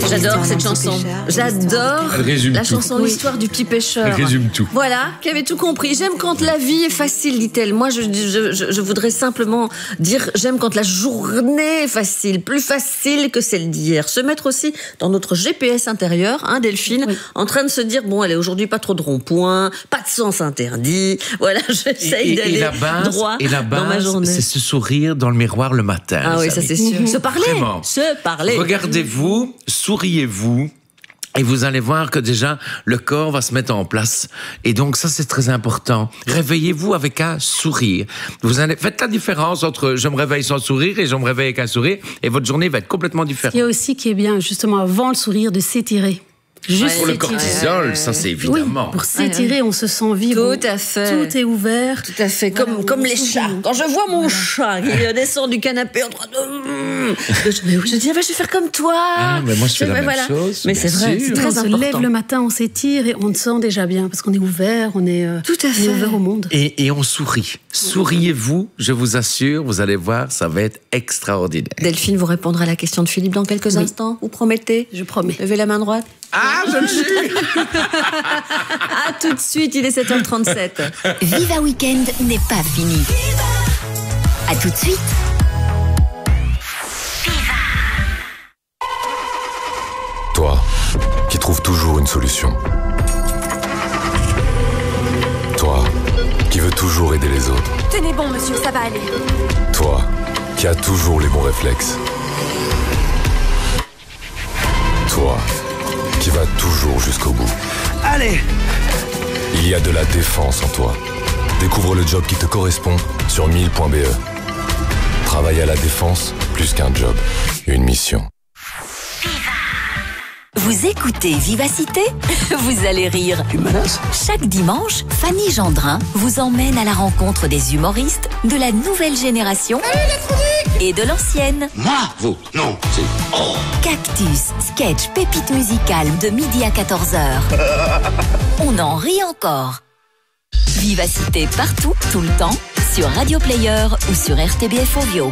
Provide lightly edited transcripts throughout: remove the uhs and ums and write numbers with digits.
J'adore cette chanson. J'adore la chanson L'histoire du petit pêcheur. Elle résume tout. Voilà, qui avait tout compris. J'aime quand la vie est facile, dit-elle. Moi, je voudrais simplement dire, j'aime quand la journée est facile, plus facile que celle d'hier. Se mettre aussi dans notre GPS intérieur, hein, Delphine, en train de se dire, bon, allez, aujourd'hui, pas trop de ronds-points, pas de sens interdit. Voilà, j'essaye d'aller droit dans ma journée. C'est se sourire dans le miroir le matin. Ah oui, ça c'est sûr. Se parler. Vraiment. Se parler. Regardez-vous, souriez-vous. Et vous allez voir que déjà, le corps va se mettre en place. Et donc, ça, c'est très important. Réveillez-vous avec un sourire. Faites la différence entre je me réveille sans sourire et je me réveille avec un sourire. Et votre journée va être complètement différente. Il y a aussi qui est bien, justement, avant le sourire, de s'étirer. Juste pour le cortisol, ça c'est évidemment. Oui, pour s'étirer, on se sent vivre. Tout à fait. Tout est ouvert. Tout à fait, comme les chats. Quand je vois mon chat qui descend du canapé en train de... Je dis, je vais faire comme toi. Ah, mais moi je fais la même chose. Mais c'est vrai, c'est très important. On se lève le matin, on s'étire et on se sent déjà bien parce qu'on est ouvert, on est ouvert au monde. Et on sourit. Souriez-vous, je vous assure, vous allez voir, ça va être extraordinaire. Delphine vous répondra à la question de Philippe dans quelques instants. Vous promettez? Je promets. Levez la main droite. Ah, je le jure. À tout de suite, il est 7h37. Viva Weekend n'est pas fini. À tout de suite. Toi, qui trouves toujours une solution. Toi, qui veux toujours aider les autres. Tenez bon, monsieur, ça va aller. Toi, qui as toujours les bons réflexes. Toi, qui va toujours jusqu'au bout. Allez! Il y a de la défense en toi. Découvre le job qui te correspond sur 1000.be. Travailler à la défense, plus qu'un job, une mission. Vous écoutez Vivacité? Vous allez rire. Tu me menaces? Chaque dimanche, Fanny Gendrin vous emmène à la rencontre des humoristes de la nouvelle génération et de l'ancienne. Moi? Vous? Non, c'est... Oh. Cactus, sketch, pépite musicale de midi à 14h. On en rit encore. Vivacité partout, tout le temps, sur Radio Player ou sur RTBF Ovio.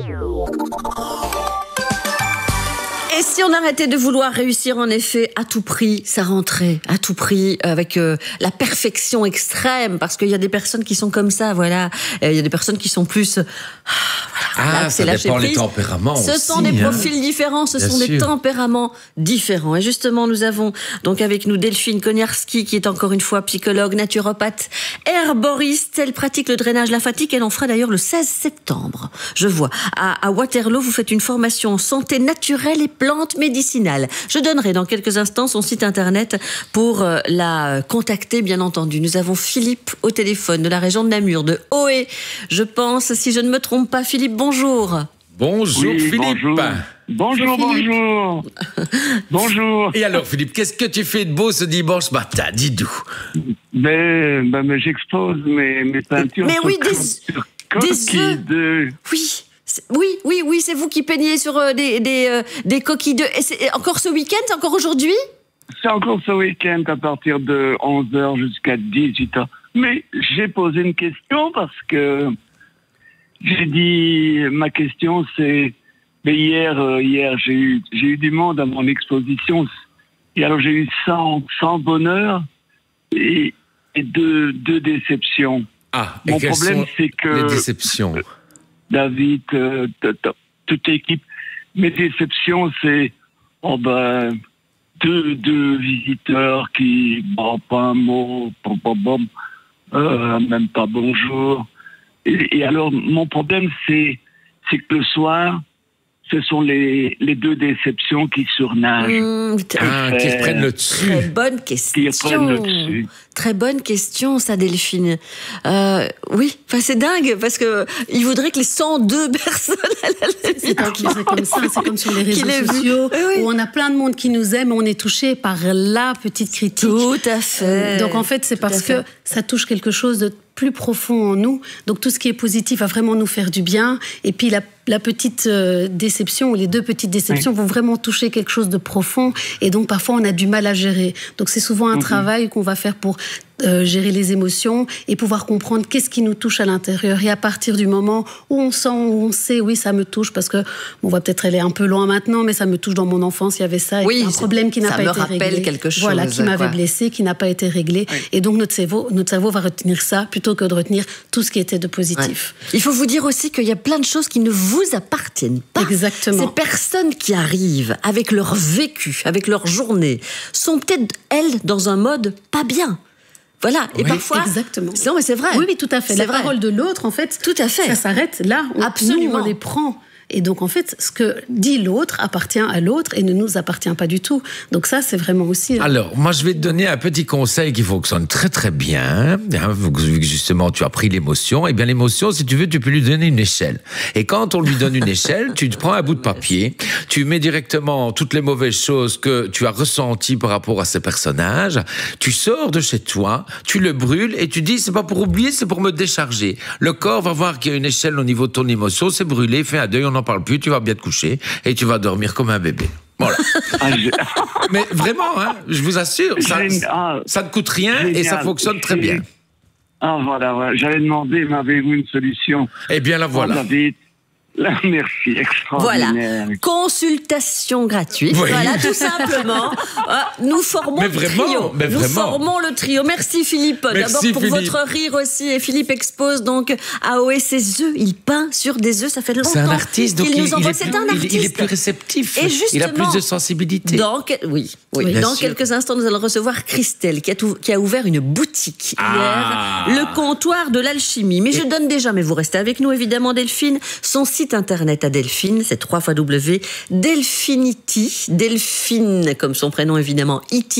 Et si on arrêtait de vouloir réussir en effet à tout prix sa rentrée, à tout prix avec la perfection extrême, parce qu'il y a des personnes qui sont comme ça, voilà. Il y a des personnes qui sont plus... Là, ça dépend des tempéraments. Ce sont des profils différents, ce sont des tempéraments différents. Et justement, nous avons donc avec nous Delphine Koniarski, qui est encore une fois psychologue, naturopathe, herboriste. Elle pratique le drainage lymphatique. Elle en fera d'ailleurs le 16 septembre. Je vois. À Waterloo, vous faites une formation en santé naturelle et plantes médicinales. Je donnerai dans quelques instants son site internet pour la contacter, bien entendu. Nous avons Philippe au téléphone de la région de Namur, de Oé. Je pense, si je ne me trompe pas, Philippe, bonjour. Bonjour oui, Philippe. Bonjour. Bonjour. Et alors Philippe, qu'est-ce que tu fais de beau ce dimanche matin? Dis-nous. Mais j'expose mes peintures. Mais oui, des œufs. Oui, c'est vous qui peignez sur des coquilles d'œufs. Et c'est encore ce week-end, c'est encore aujourd'hui? C'est encore ce week-end à partir de 11h jusqu'à 18h. Mais j'ai posé une question parce que j'ai dit, ma question c'est, mais hier j'ai eu du monde à mon exposition. Et alors j'ai eu 100 bonheurs et deux déceptions. Ah, mon problème c'est que... les déceptions? David, toute l'équipe. Mes déceptions, c'est deux visiteurs qui, pas un mot, même pas bonjour. Et alors, mon problème, c'est que le soir, ce sont les deux déceptions qui surnagent. Qui reprennent le dessus. Très bonne question. Qui reprennent le dessus. Très bonne question, ça, Delphine. Oui, c'est dingue, parce que il voudrait que les 102 personnes... C'est comme ça, c'est comme sur les réseaux sociaux, où on a plein de monde qui nous aime, on est touché par la petite critique. Tout à fait. Donc en fait, c'est parce que ça touche quelque chose de plus profond en nous. Donc tout ce qui est positif va vraiment nous faire du bien. Et puis la petite déception, ou les deux petites déceptions vont vraiment toucher quelque chose de profond. Et donc parfois on a du mal à gérer. Donc c'est souvent un travail qu'on va faire pour gérer les émotions et pouvoir comprendre qu'est-ce qui nous touche à l'intérieur. Et à partir du moment où on sent, où on sait, oui, ça me touche, parce que on va peut-être aller un peu loin maintenant, mais ça me touche dans mon enfance, il y avait ça, et un problème qui n'a pas été réglé. Ça me rappelle quelque chose. Voilà, qui m'avait blessé, qui n'a pas été réglé. Oui. Et donc notre cerveau va retenir ça plutôt que de retenir tout ce qui était de positif. Ouais. Il faut vous dire aussi qu'il y a plein de choses qui ne vous appartiennent pas. Exactement. Ces personnes qui arrivent avec leur vécu, avec leur journée, sont peut-être, elles, dans un mode pas bien. Voilà, et parfois... Exactement. Non, mais c'est vrai. Oui, tout à fait. La parole de l'autre, en fait, tout à fait. Ça s'arrête là. Absolument. Nous, on les prend. Et donc, en fait, ce que dit l'autre appartient à l'autre et ne nous appartient pas du tout. Donc ça, c'est vraiment aussi... Alors, moi, je vais te donner un petit conseil qui fonctionne très, très bien. Vu que, justement, tu as pris l'émotion. Eh bien, l'émotion, si tu veux, tu peux lui donner une échelle. Et quand on lui donne une échelle, tu te prends un bout de papier, tu mets directement toutes les mauvaises choses que tu as ressenties par rapport à ces personnages, tu sors de chez toi, tu le brûles et tu dis, c'est pas pour oublier, c'est pour me décharger. Le corps va voir qu'il y a une échelle au niveau de ton émotion, c'est brûlé, fais un deuil, on n'en parle plus, tu vas bien te coucher et tu vas dormir comme un bébé. Voilà. Mais vraiment, hein, je vous assure, ça ne coûte rien. Génial. Et ça fonctionne très bien. Ah voilà. J'allais demander, m'avez-vous une solution? Eh bien la voilà. Merci, extraordinaire. Voilà, consultation gratuite. Oui. Voilà, tout simplement. Nous formons le trio. Nous formons le trio. Merci Philippe. D'abord pour votre rire aussi. Et Philippe expose donc AOE ses œufs. Il peint sur des œufs. Ça fait longtemps. C'est un artiste, donc nous envoie. C'est un artiste. Il est plus réceptif. Et justement, il a plus de sensibilité. Oui. Dans quelques instants, nous allons recevoir Christelle qui a ouvert une boutique hier, le comptoir de l'alchimie. Mais je donne déjà, mais vous restez avec nous évidemment, Delphine, son site internet à Delphine, c'est www.delphinity, Delphine comme son prénom évidemment,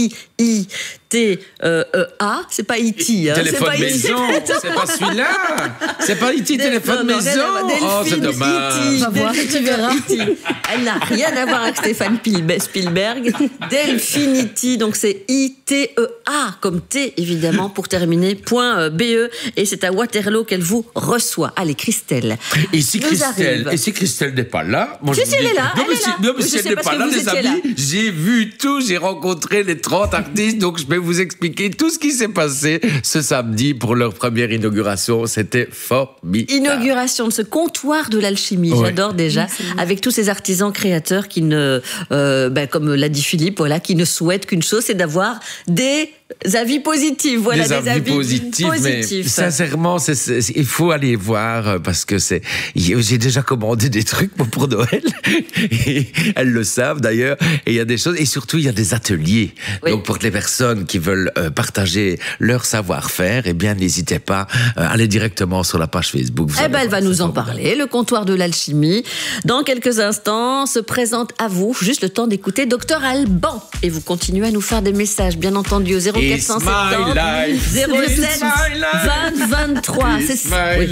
I-T-E-A, c'est pas E.T. Téléphone maison, c'est pas celui-là. C'est pas E.T. téléphone maison. Oh, c'est dommage. Tu verras. Elle n'a rien à voir avec Stéphane Spielberg. Delphinity, donc c'est I-T-E-A comme T évidemment pour terminer, .be, et c'est à Waterloo qu'elle vous reçoit. Allez, Christelle. Et si Christelle n'est pas là, moi elle est là. Non, mais si elle n'est pas là, les amis, j'ai vu tout, j'ai rencontré les 30 artistes, donc je vais vous expliquer tout ce qui s'est passé ce samedi pour leur première inauguration. C'était formidable. Inauguration de ce comptoir de l'alchimie, j'adore déjà, avec tous ces artisans créateurs qui ne, comme l'a dit Philippe, voilà, qui ne souhaitent qu'une chose, c'est d'avoir des avis positifs. Voilà, des avis positifs. Mais sincèrement, il faut aller voir parce que j'ai déjà commandé des trucs pour Noël. Et elles le savent d'ailleurs. Et il y a des choses, et surtout il y a des ateliers. Oui. Donc pour les personnes qui veulent partager leur savoir-faire, eh bien n'hésitez pas à aller directement sur la page Facebook. Elle va nous en parler. Le comptoir de l'alchimie. Dans quelques instants, se présente à vous, juste le temps d'écouter Dr Alban. Et vous continuez à nous faire des messages, bien entendu, au 0470 07 20 23.